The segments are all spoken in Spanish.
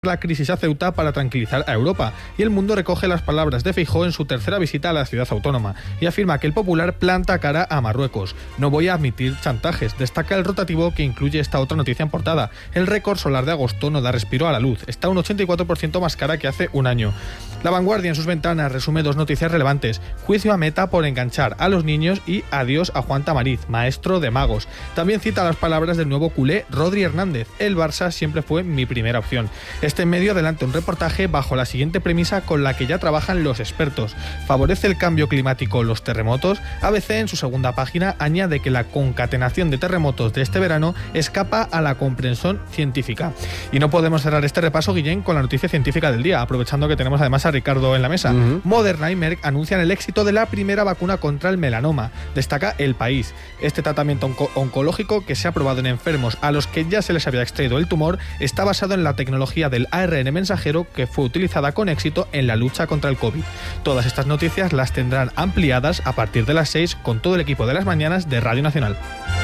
la crisis a Ceuta para tranquilizar a Europa, y El Mundo recoge las palabras de Feijóo en su tercera visita a la ciudad autónoma y afirma que el Popular planta cara a Marruecos. No voy a admitir chantajes, destaca el rotativo que incluye esta otra noticia en portada. El récord solar de agosto no da respiro a la luz, está un 84% más cara que hace un año. La Vanguardia en sus ventanas resume dos noticias relevantes: juicio a Meta por enganchar a los niños y adiós a Juan Tamariz, maestro de magos. También cita las palabras del nuevo culé Rodri Hernández: el Barça siempre fue mi primera opción. Este medio adelanta un reportaje bajo la siguiente premisa con la que ya trabajan los expertos: ¿favorece el cambio climático los terremotos? ABC en su segunda página añade que la concatenación de terremotos de este verano escapa a la comprensión científica. Y no podemos cerrar este repaso, Guillén, con la noticia científica del día, aprovechando que tenemos además a Ricardo en la mesa. Moderna y Merck anuncian el éxito de la primera vacuna contra el melanoma. Destaca El País. Este tratamiento oncológico, que se ha probado en enfermos a los que ya se les había extraído el tumor, está basado en la tecnología del ARN mensajero que fue utilizada con éxito en la lucha contra el COVID. Todas estas noticias las tendrán ampliadas a partir de las 6 con todo el equipo de las mañanas de Radio Nacional.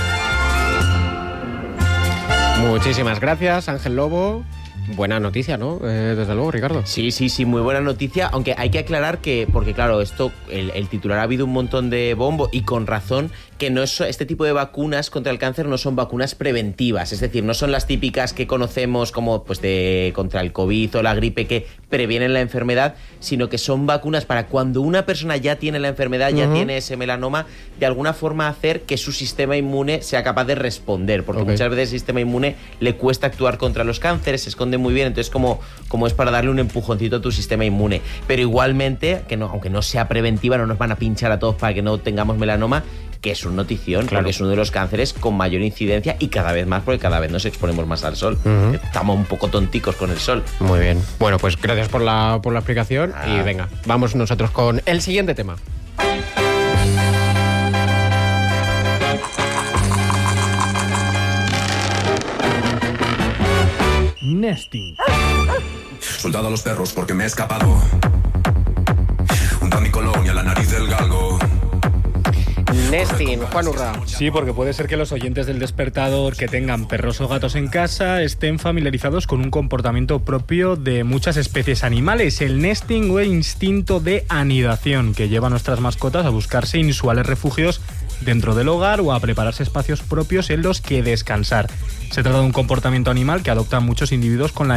Muchísimas gracias, Ángel Lobo. Buena noticia, ¿no? Desde luego, Ricardo. Sí, muy buena noticia, aunque hay que aclarar que, porque claro, esto, el titular ha habido un montón de bombo, y con razón, que no es, este tipo de vacunas contra el cáncer no son vacunas preventivas, es decir, no son las típicas que conocemos como pues contra el COVID o la gripe que previenen la enfermedad, sino que son vacunas para cuando una persona ya tiene la enfermedad, ya tiene ese melanoma, de alguna forma hacer que su sistema inmune sea capaz de responder, porque muchas veces el sistema inmune le cuesta actuar contra los cánceres, se esconde muy bien, entonces como es para darle un empujoncito a tu sistema inmune. Pero igualmente, aunque no sea preventiva, no nos van a pinchar a todos para que no tengamos melanoma, que es una notición, porque es uno de los cánceres con mayor incidencia y cada vez más, porque cada vez nos exponemos más al sol. Estamos un poco tonticos con el sol. Muy bien. Bueno, pues gracias por la explicación y venga, vamos nosotros con el siguiente tema. Nesting. Soldado a los perros porque me he escapado. Unta mi colonia a la nariz del galgo. Nesting, Juan Urra. Sí, porque puede ser que los oyentes del Despertador que tengan perros o gatos en casa estén familiarizados con un comportamiento propio de muchas especies animales, el nesting o el instinto de anidación, que lleva a nuestras mascotas a buscarse inusuales refugios dentro del hogar o a prepararse espacios propios en los que descansar. Se trata de un comportamiento animal que adoptan muchos individuos con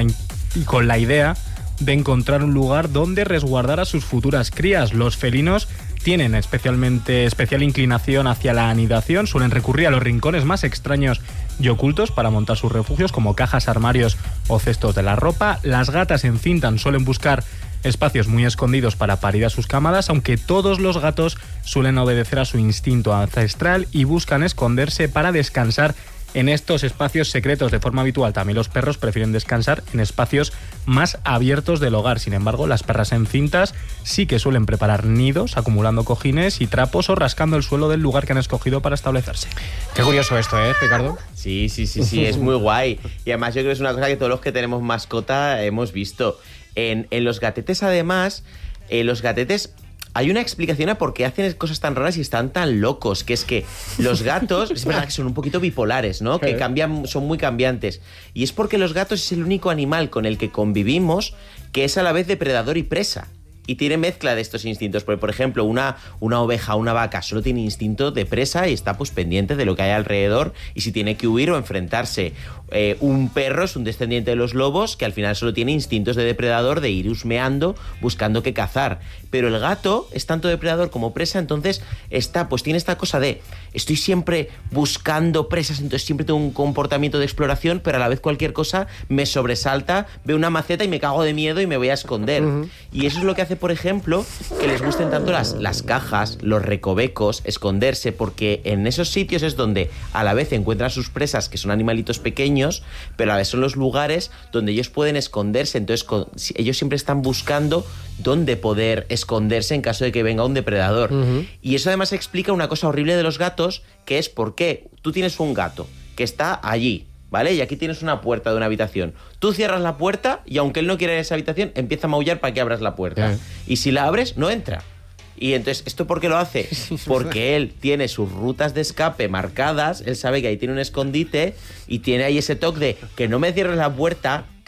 la idea de encontrar un lugar donde resguardar a sus futuras crías. Los felinos tienen especial inclinación hacia la anidación, suelen recurrir a los rincones más extraños y ocultos para montar sus refugios, como cajas, armarios o cestos de la ropa. Las gatas en fin suelen buscar espacios muy escondidos para parir a sus camadas, aunque todos los gatos suelen obedecer a su instinto ancestral y buscan esconderse para descansar en estos espacios secretos de forma habitual. También los perros prefieren descansar en espacios más abiertos del hogar. Sin embargo, las perras encintas sí que suelen preparar nidos, acumulando cojines y trapos o rascando el suelo del lugar que han escogido para establecerse. Qué curioso esto, Ricardo? Sí, es muy guay. Y además yo creo que es una cosa que todos los que tenemos mascota hemos visto. En los gatetes, además, los gatetes... Hay una explicación a por qué hacen cosas tan raras y están tan locos, que es que los gatos, es verdad que son un poquito bipolares, ¿no? Que cambian, son muy cambiantes. Y es porque los gatos es el único animal con el que convivimos que es a la vez depredador y presa. Y tiene mezcla de estos instintos, porque por ejemplo una oveja o una vaca solo tiene instinto de presa y está pues pendiente de lo que hay alrededor y si tiene que huir o enfrentarse. Un perro es un descendiente de los lobos que al final solo tiene instintos de depredador, de ir husmeando buscando qué cazar. Pero el gato es tanto depredador como presa, entonces tiene esta cosa de estoy siempre buscando presas, entonces siempre tengo un comportamiento de exploración, pero a la vez cualquier cosa me sobresalta, veo una maceta y me cago de miedo y me voy a esconder. Y eso es lo que hace, por ejemplo, que les gusten tanto las cajas, los recovecos, esconderse, porque en esos sitios es donde a la vez encuentran sus presas, que son animalitos pequeños, pero a la vez son los lugares donde ellos pueden esconderse. Entonces ellos siempre están buscando dónde poder esconderse en caso de que venga un depredador. Y eso además explica una cosa horrible de los gatos, que es por qué tú tienes un gato que está allí, ¿vale? Y aquí tienes una puerta de una habitación. Tú cierras la puerta y aunque él no quiera ir a esa habitación, empieza a maullar para que abras la puerta. Y si la abres, no entra. Y entonces, ¿esto por qué lo hace? Porque él tiene sus rutas de escape marcadas, él sabe que ahí tiene un escondite y tiene ahí ese toque de que no me cierres la puerta,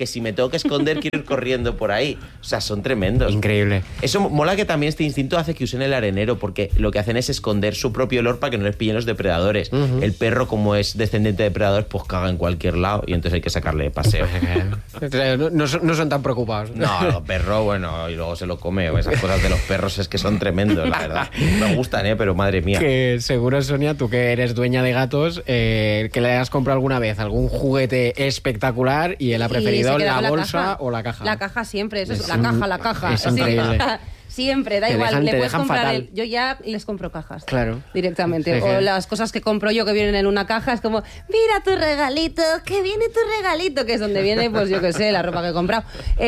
que si me tengo que esconder quiero ir corriendo por ahí. O sea, son tremendos. Increíble. Eso mola, que también este instinto hace que usen el arenero, porque lo que hacen es esconder su propio olor para que no les pillen los depredadores. El perro, como es descendiente de depredadores, pues caga en cualquier lado y entonces hay que sacarle de paseo. No son tan preocupados. No, el perro, bueno, y luego se lo come. Esas cosas de los perros es que son tremendos, la verdad. Me gustan, pero madre mía. Que seguro, Sonia, tú que eres dueña de gatos, que le has comprado alguna vez algún juguete espectacular y él ha preferido la bolsa o la caja. La caja siempre, eso es la caja. Es increíble. Siempre, da igual, le puedes comprar yo ya les compro cajas. Claro. Directamente. Sí, o las cosas que compro yo que vienen en una caja, es como, mira tu regalito, que viene tu regalito, que es donde viene, pues yo qué sé, la ropa que he comprado.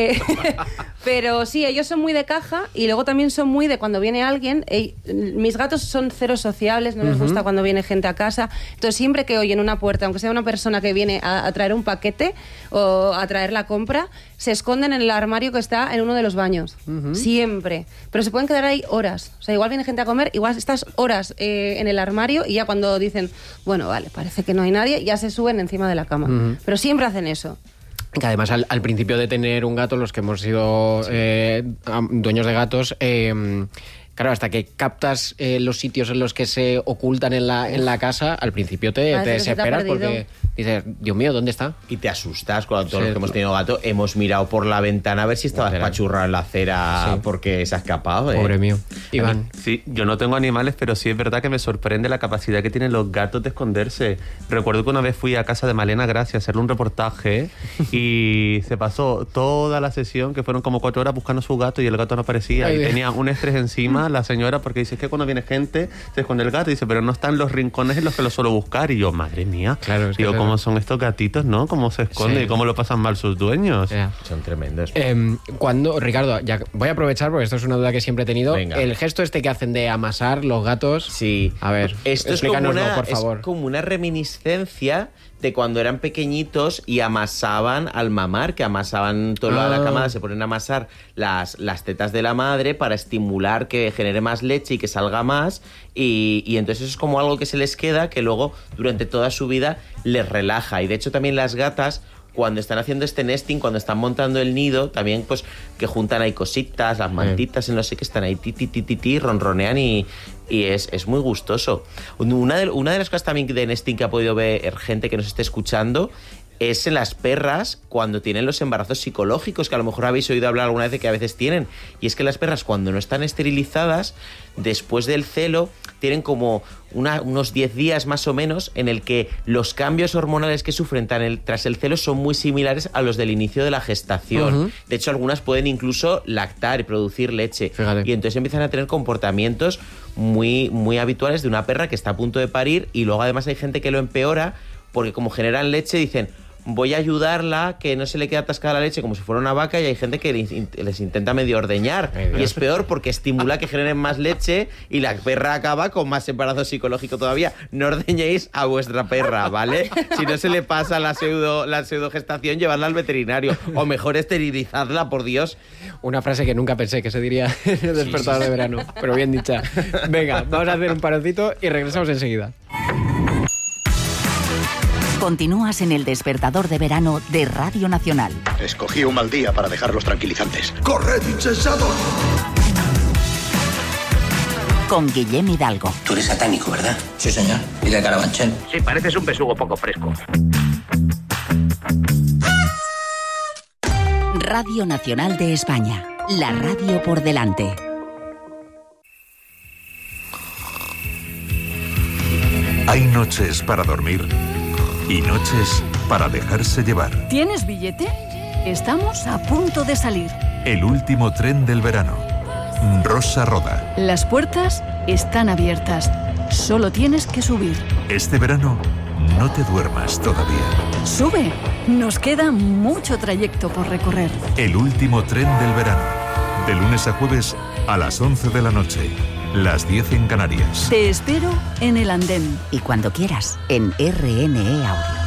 Pero sí, ellos son muy de caja y luego también son muy de cuando viene alguien. Mis gatos son cero sociables, no les gusta cuando viene gente a casa. Entonces siempre que oyen una puerta, aunque sea una persona que viene a traer un paquete o a traer la compra, se esconden en el armario que está en uno de los baños. Siempre. Pero se pueden quedar ahí horas. O sea, igual viene gente a comer, igual estás horas en el armario y ya cuando dicen, bueno, vale, parece que no hay nadie, ya se suben encima de la cama. Pero siempre hacen eso. Que además al principio de tener un gato, los que hemos sido dueños de gatos, claro, hasta que captas los sitios en los que se ocultan en la casa, al principio te desesperas porque dices, Dios mío, ¿dónde está? Y te asustas cuando todos los que hemos tenido gato hemos mirado por la ventana a ver si estabas pachurrado en la acera porque se ha escapado. Pobre mío. Iván. Sí, yo no tengo animales, pero sí es verdad que me sorprende la capacidad que tienen los gatos de esconderse. Recuerdo que una vez fui a casa de Malena Gracia a hacerle un reportaje y se pasó toda la sesión, que fueron como 4 horas buscando a su gato y el gato no aparecía. Y tenía un estrés encima la señora porque dice, es que cuando viene gente se esconde el gato, y dice, pero no están los rincones en los que lo suelo buscar. Y yo, madre mía, claro, es que digo, ¿cómo son estos gatitos, no? ¿Cómo se esconden y cómo lo pasan mal sus dueños? Son tremendos. Cuando, Ricardo, ya voy a aprovechar porque esto es una duda que siempre he tenido. Venga. El gesto este que hacen de amasar los gatos. Sí. A ver, esto explícanoslo, por favor. Es como una reminiscencia de cuando eran pequeñitos y amasaban al mamar, que amasaban toda la camada, se ponen a amasar las tetas de la madre para estimular que genere más leche y que salga más, y entonces eso es como algo que se les queda, que luego durante toda su vida les relaja. Y de hecho también las gatas, cuando están haciendo este nesting, cuando están montando el nido, también pues que juntan ahí cositas, las mantitas, no sé qué, están ahí ronronean y es muy gustoso. Una de las cosas también de nesting que ha podido ver gente que nos esté escuchando es en las perras cuando tienen los embarazos psicológicos, que a lo mejor habéis oído hablar alguna vez de que a veces tienen. Y es que las perras, cuando no están esterilizadas, después del celo, tienen como unos 10 días más o menos en el que los cambios hormonales que sufren tras el celo son muy similares a los del inicio de la gestación. De hecho, algunas pueden incluso lactar y producir leche. Fíjate. Y entonces empiezan a tener comportamientos muy, muy habituales de una perra que está a punto de parir, y luego además hay gente que lo empeora porque como generan leche dicen, voy a ayudarla, que no se le quede atascada la leche como si fuera una vaca, y hay gente que les intenta medio ordeñar. Y es peor porque estimula que generen más leche y la perra acaba con más embarazo psicológico todavía. No ordeñéis a vuestra perra, ¿vale? Si no se le pasa la pseudogestación, llevarla al veterinario. O mejor esterilizadla, por Dios. Una frase que nunca pensé que se diría en el despertador de verano, pero bien dicha. Venga, vamos a hacer un paroncito y regresamos enseguida. Continúas en el despertador de verano de Radio Nacional. Escogí un mal día para dejar los tranquilizantes. ¡Corred, insensatos! Con Guillem Hidalgo. Tú eres satánico, ¿verdad? Sí, señor. ¿Y de Carabanchel? Sí, pareces un besugo poco fresco. Radio Nacional de España. La radio por delante. Hay noches para dormir y noches para dejarse llevar. ¿Tienes billete? Estamos a punto de salir. El último tren del verano. Rosa Roda. Las puertas están abiertas. Solo tienes que subir. Este verano no te duermas todavía. Sube. Nos queda mucho trayecto por recorrer. El último tren del verano. De lunes a jueves a las 11 de la noche. Las 10 en Canarias. Te espero en el andén. Y cuando quieras, en RNE Audio.